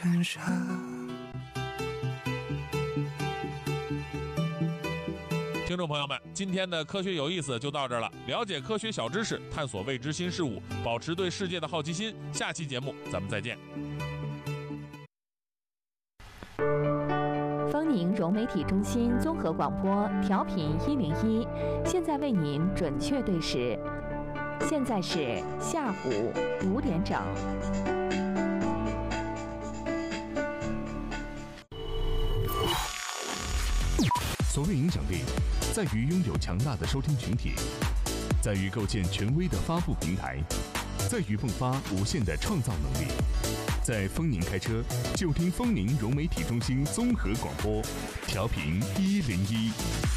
建设。 听众朋友们，今天的科学有意思就到这儿了。了解科学小知识，探索未知新事物，保持对世界的好奇心。下期节目咱们再见。 丰宁融媒体中心综合广播调频101，现在为您准确对时，现在是下午5点整。 所谓影响力，在于拥有强大的收听群体，在于构建权威的发布平台，在于迸发无限的创造能力。在丰宁开车，就听丰宁融媒体中心综合广播，调频101。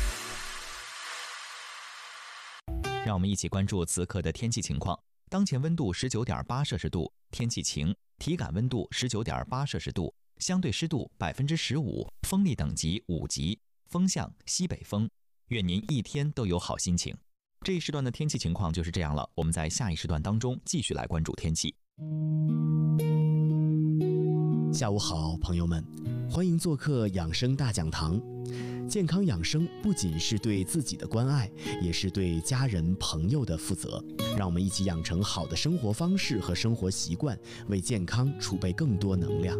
让我们一起关注此刻的天气情况。当前温度19.8摄氏度，天气晴，体感温度19.8摄氏度，相对湿度15%，风力等级5级，风向西北风。愿您一天都有好心情。这一时段的天气情况就是这样了，我们在下一时段当中继续来关注天气。 下午好，朋友们，欢迎做客养生大讲堂。健康养生不仅是对自己的关爱，也是对家人朋友的负责。让我们一起养成好的生活方式和生活习惯，为健康储备更多能量。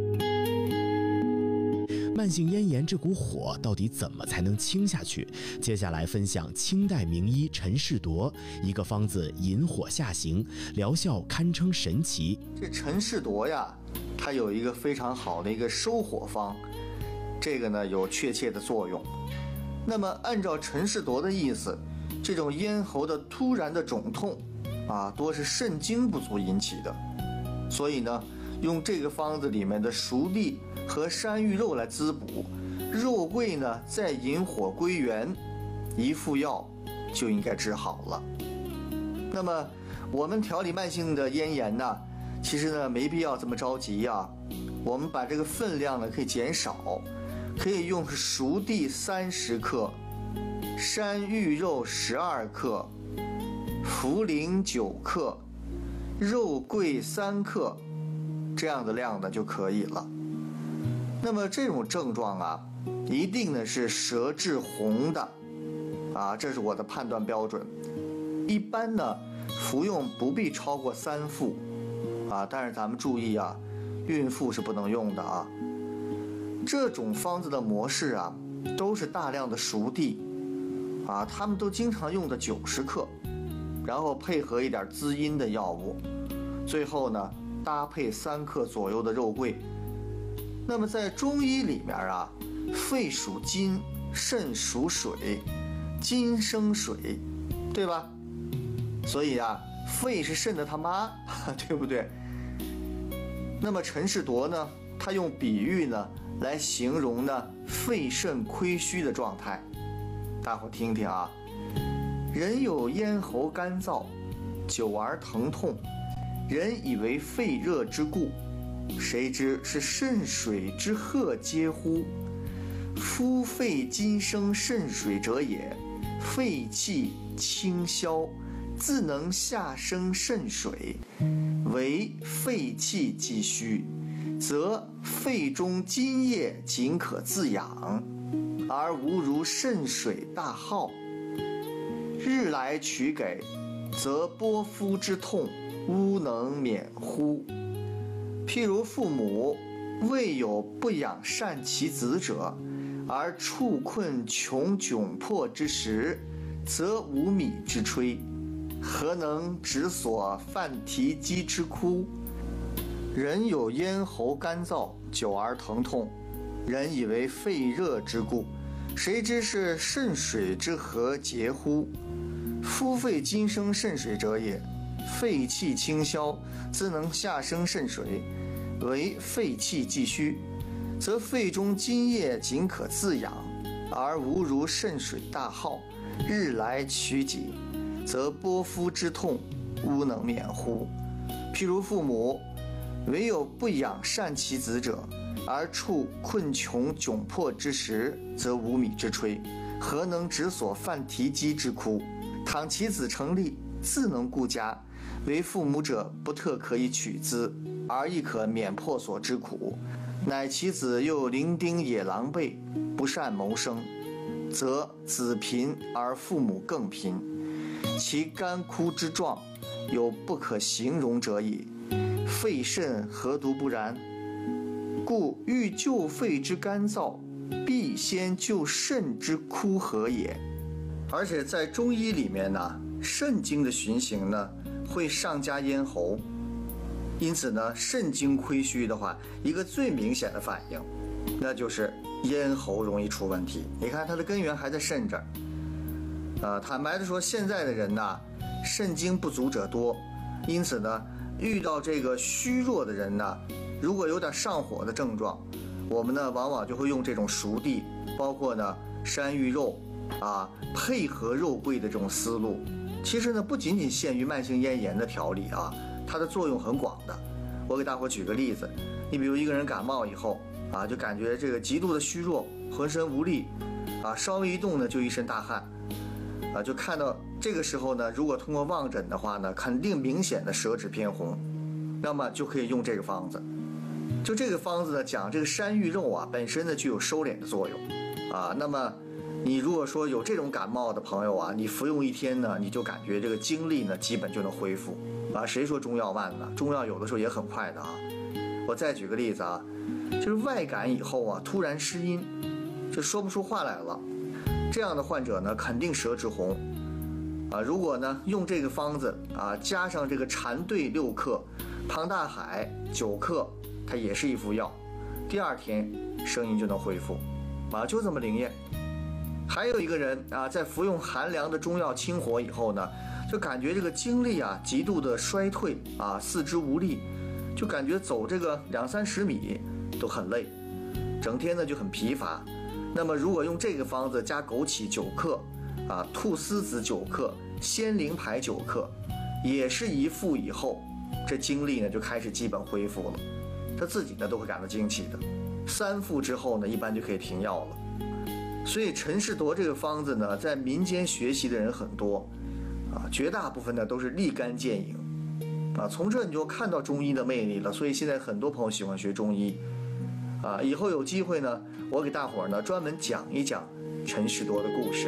慢性咽炎这股火到底怎么才能清下去？接下来分享清代名医陈士铎一个方子引火下行，疗效堪称神奇。 这陈士铎呀，他有一个非常好的一个收火方，这个呢有确切的作用。那么按照陈士铎的意思，这种咽喉的突然的肿痛啊，多是肾精不足引起的，所以呢用这个方子里面的熟地和山芋肉来滋补，肉桂呢再引火归元，一副药就应该治好了。那么我们调理慢性的咽炎呢，其实呢没必要这么着急啊，我们把这个分量呢可以减少，可以用熟地30克，山芋肉12克，茯苓9克，肉桂3克，这样的量呢就可以了。那么这种症状啊，一定呢是舌质红的啊，这是我的判断标准。一般呢服用不必超过3副啊，但是咱们注意啊，孕妇是不能用的啊。这种方子的模式啊，都是大量的熟地啊，他们都经常用的90克，然后配合一点滋阴的药物，最后呢搭配3克左右的肉桂。那么在中医里面啊，肺属金，肾属水，金生水，对吧？所以啊，肺是肾的他妈，对不对？那么陈士铎呢，他用比喻呢来形容呢肺肾亏虚的状态。大伙听听啊，人有咽喉干燥，久而疼痛，人以为肺热之故，谁知是肾水之贺皆乎？夫肺金生肾水者也，肺气清消，自能下生肾水，为肺气既虚，则肺中津液仅可自养，而无如肾水大耗。日来取给，则波夫之痛，乌能免乎？譬如父母未有不养善其子者，而处困穷窘迫之时，则无米之炊，何能止所犯啼鸡之哭？人有咽喉干燥，久而疼痛，人以为肺热之故，谁知是肾水之和结乎？夫肺金生肾水者也，肺气清消，自能下生肾水，为肺气既虚，则肺中津液仅可自养，而无如肾水大耗，日来取给，则波夫之痛，乌能免乎？譬如父母唯有不养善其子者，而处困穷窘迫之时，则无米之炊，何能止所犯啼鸡之哭？倘其子成立，自能顾家， 为父母者不特可以取之，而亦可免破所之苦。乃其子又伶仃也狼狈，不善谋生，则子贫而父母更贫，其干枯之状，有不可形容者矣。肺肾何独不然？故欲救肺之干燥，必先救肾之枯涸也。而且在中医里面呢，肾经的循行呢，会上加咽喉。因此呢，肾经亏虚的话，一个最明显的反应，那就是咽喉容易出问题。你看它的根源还在肾这儿。坦白的说，现在的人呢，肾经不足者多，因此呢，遇到这个虚弱的人呢，如果有点上火的症状，我们呢往往就会用这种熟地，包括呢山芋肉配合肉桂的这种思路。其实呢，不仅仅限于慢性咽炎的调理它的作用很广的。我给大伙举个例子，你比如一个人感冒以后就感觉这个极度的虚弱，浑身无力稍微一动呢就一身大汗就看到这个时候呢，如果通过望诊的话呢，肯定明显的舌质偏红，那么就可以用这个方子。就这个方子呢，讲这个山芋肉本身呢具有收敛的作用那么你如果说有这种感冒的朋友你服用1天呢，你就感觉这个精力呢基本就能恢复谁说中药慢呢？中药有的时候也很快的我再举个例子就是外感以后突然失音，就说不出话来了，这样的患者呢肯定舌质红如果呢用这个方子加上这个蝉对6克，胖大海9克，它也是一副药，第2天声音就能恢复就这么灵验。还有一个人在服用寒凉的中药清火以后呢，就感觉这个精力极度的衰退四肢无力，就感觉走这个20-30米都很累，整天呢就很疲乏。那么如果用这个方子加枸杞9克菟丝子9克，鲜灵牌9克，也是1服以后，这精力呢就开始基本恢复了，他自己呢都会感到惊奇的。3服之后呢，一般就可以停药了。所以陈士铎这个方子呢，在民间学习的人很多绝大部分呢都是立竿见影从这你就看到中医的魅力了。所以现在很多朋友喜欢学中医以后有机会呢，我给大伙儿呢专门讲一讲陈士铎的故事。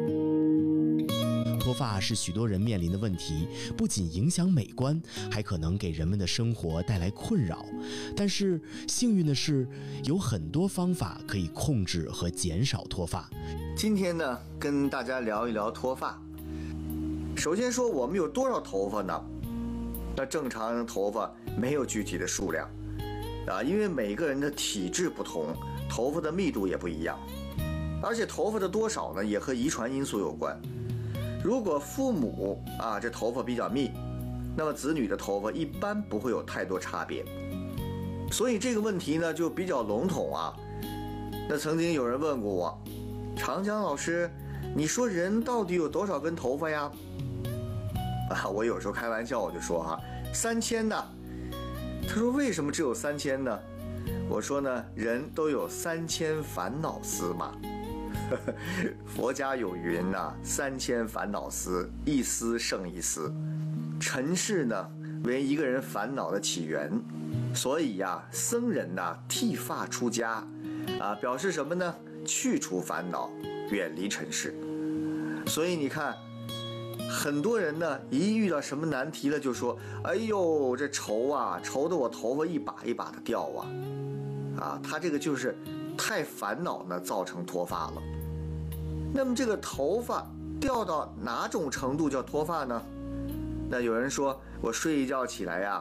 脱发是许多人面临的问题，不仅影响美观，还可能给人们的生活带来困扰。但是幸运的是，有很多方法可以控制和减少脱发。 今天呢，跟大家聊一聊脱发。首先说我们有多少头发呢？那正常人头发没有具体的数量因为每个人的体质不同，头发的密度也不一样，而且头发的多少呢，也和遗传因素有关。如果父母这头发比较密，那么子女的头发一般不会有太多差别。所以这个问题呢就比较笼统那曾经有人问过我，长江老师，你说人到底有多少根头发呀？我有时候开玩笑我就说3000呢。他说为什么只有3000呢？我说呢，人都有3000烦恼丝嘛。佛家有云3000烦恼丝，一丝胜一丝。尘世呢为一个人烦恼的起源，所以僧人剃发出家表示什么呢？去除烦恼，远离尘世。所以你看，很多人呢一遇到什么难题了就说，哎呦这愁愁得我头发一把一把的掉他这个就是太烦恼呢造成脱发了。那么这个头发掉到哪种程度叫脱发呢？那有人说，我睡一觉起来